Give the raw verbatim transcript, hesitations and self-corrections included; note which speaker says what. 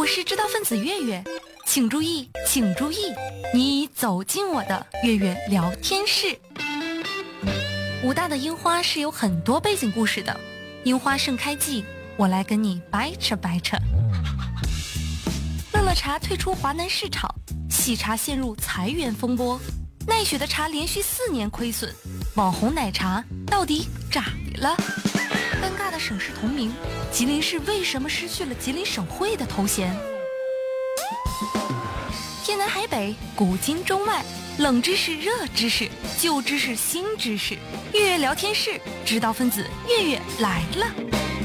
Speaker 1: 是知道分子月月，请注意，请注意，你已走进我的月月聊天室。武大的樱花是有很多背景故事的，樱花盛开季，我来跟你掰扯掰扯。乐乐茶退出华南市场，喜茶陷入裁员风波，奈雪的茶连续四年亏损，网红奶茶到底咋的了？尴尬的省市同名，吉林市为什么失去了吉林省会的头衔？天南海北，古今中外，冷知识、热知识，旧知识、新知识，月月聊天室，知道分子月月来了。